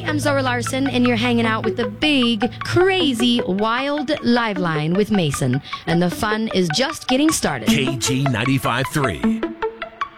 I'm Zora Larson, and you're hanging out with the big, crazy, wild Live Line with Mason. And the fun is just getting started. KG 95.3.